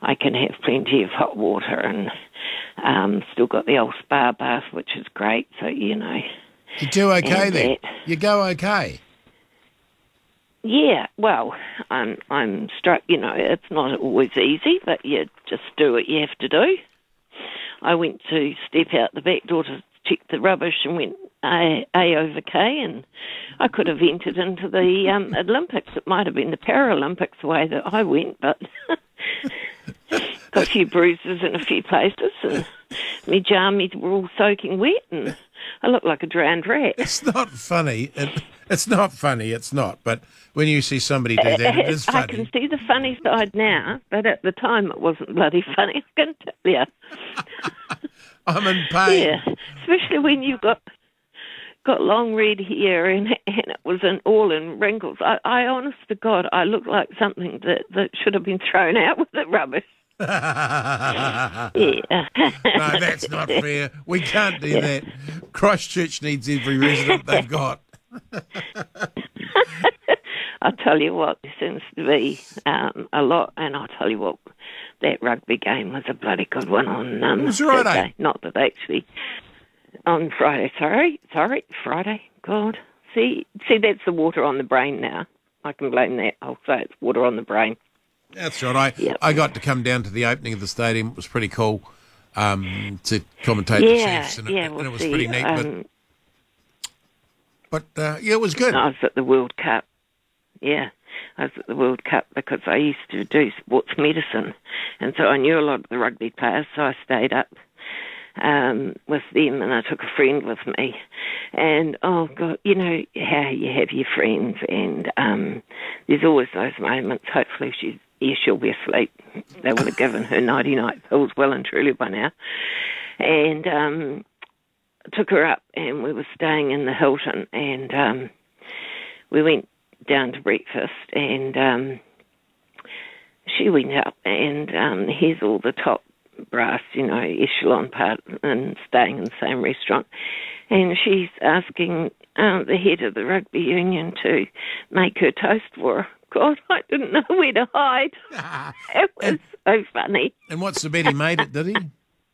I can have plenty of hot water and still got the old spa bath, which is great. So, You do okay and then? that. You go okay? Yeah, well, I'm struck, it's not always easy, but you just do what you have to do. I went to step out the back door to check the rubbish and went A over K, and I could have entered into the Olympics. It might have been the Paralympics the way that I went, but got a few bruises in a few places, and my jammies were all soaking wet, and I looked like a drowned rat. It's not funny. It's not funny. It's not. But when you see somebody do that, it is funny. I can see the funny side now, but at the time it wasn't bloody funny, I can tell you. I'm in pain. Yeah, especially when you've got long red hair and it was all in wrinkles. I honest to God, I look like something that should have been thrown out with the rubbish. Yeah. No, that's not fair. We can't do that. Christchurch needs every resident they've got. I'll tell you what, there seems to be a lot, and I'll tell you what, that rugby game was a bloody good one on It was right, Thursday. Not that actually, on Friday, sorry, Friday, God. See, that's the water on the brain now. I can blame that. I'll say it's water on the brain. That's right. I got to come down to the opening of the stadium. It was pretty cool to commentate the Chiefs, and it was pretty neat. But it was good. I was at the World Cup. Yeah, I was at the World Cup because I used to do sports medicine, and so I knew a lot of the rugby players, so I stayed up with them, and I took a friend with me. And, oh, God, you know how you have your friends, and there's always those moments. Hopefully she'll be asleep. They would have given her nighty-night pills well and truly by now. And took her up, and we were staying in the Hilton, and we went down to breakfast, and she went up, and here's all the top brass, echelon part, and staying in the same restaurant, and she's asking the head of the rugby union to make her toast for her. God, I didn't know where to hide. It was so funny. And what's the bet, he made it, did he?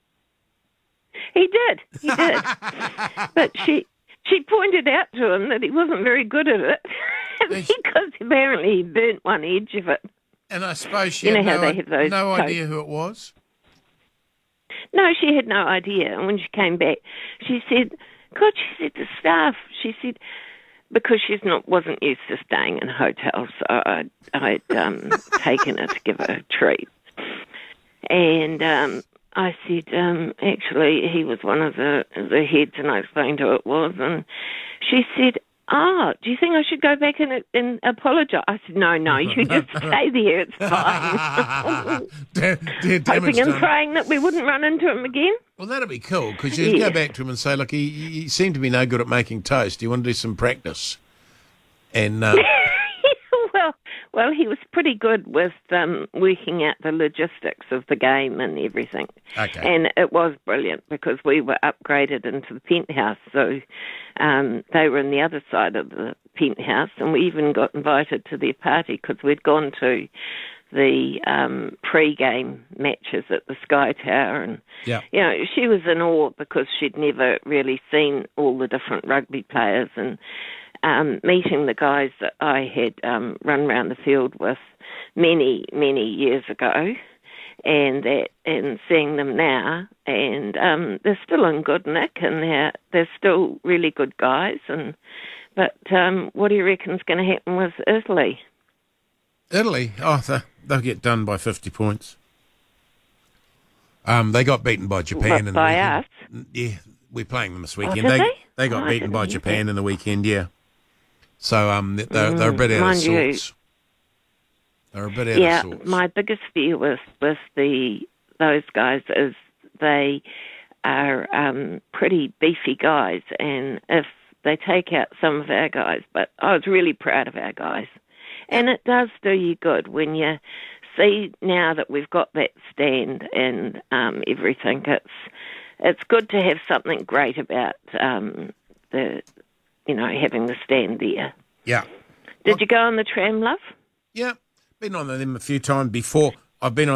He did. But she pointed out to him that he wasn't very good at it because apparently he burnt one edge of it. And I suppose she had no idea who it was? No, she had no idea. And when she came back, she said, God, she said, the staff, she said, because wasn't used to staying in hotels, so I'd taken her to give her a treat. And I said, actually, he was one of the heads, and I explained who it was, and she said, do you think I should go back and apologise? I said, no, you just stay there, it's fine. Hoping and praying that we wouldn't run into him again. Well, that'd be cool, because you go back to him and say, look, he seemed to be no good at making toast. Do you want to do some practice? And Well, he was pretty good with working out the logistics of the game and everything. Okay. And it was brilliant because we were upgraded into the penthouse, so they were in the other side of the penthouse, and we even got invited to their party because we'd gone to the pre-game matches at the Sky Tower, and she was in awe because she'd never really seen all the different rugby players, and meeting the guys that I had run around the field with many, many years ago, and seeing them now, and they're still in good nick, and they're still really good guys. But what do you reckon's going to happen with Italy? Italy? Oh, they'll get done by 50 points. They got beaten by Japan. By us? Yeah, we're playing them this weekend. They got beaten by Japan in the weekend, yeah. So they're a bit out of sorts. They're a bit out of sorts. My biggest fear with those guys is they are pretty beefy guys, and if they take out some of our guys, but I was really proud of our guys. And it does do you good when you see now that we've got that stand and everything. It's good to have something great about having the stand there. Yeah. Did you go on the tram, love? Yeah, been on them a few times before. I've been on